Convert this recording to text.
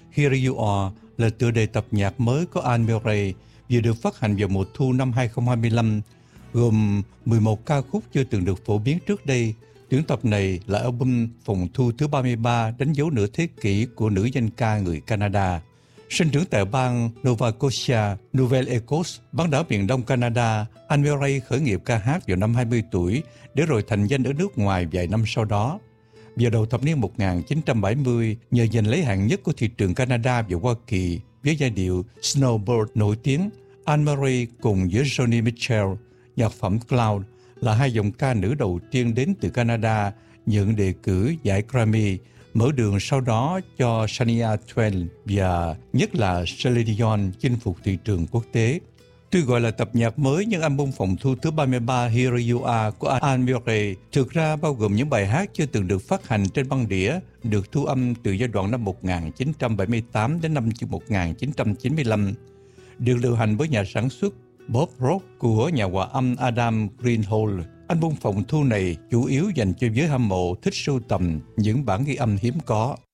Here You Are là tựa đề tập nhạc mới của Anne Murray vừa được phát hành vào mùa thu năm 2025, gồm 11 ca khúc chưa từng được phổ biến trước đây. Tuyển tập này là album phòng thu thứ 33 đánh dấu nửa thế kỷ của nữ danh ca người Canada. Sinh trưởng tại bang Nova Scotia, Nouvelle-Écosse, bán đảo miền đông Canada, Anne Murray khởi nghiệp ca hát vào năm 20 tuổi để rồi thành danh ở nước ngoài vài năm sau đó. Vào đầu thập niên 1970, nhờ giành lấy hạng nhất của thị trường Canada và Hoa Kỳ với giai điệu Snowbird nổi tiếng, Anne Murray cùng với Joni Mitchell, nhạc phẩm Cloud là hai giọng ca nữ đầu tiên đến từ Canada nhận đề cử giải Grammy, mở đường sau đó cho Shania Twain và nhất là Celine Dion chinh phục thị trường quốc tế. Tuy gọi là tập nhạc mới nhưng album phòng thu thứ 33 Here You Are của Anne Murray thực ra bao gồm những bài hát chưa từng được phát hành trên băng đĩa, được thu âm từ giai đoạn năm 1978 đến năm 1995, được lưu hành với nhà sản xuất Bob Rock của nhà hòa âm Adam Greenhall. Album phòng thu này chủ yếu dành cho giới hâm mộ thích sưu tầm những bản ghi âm hiếm có.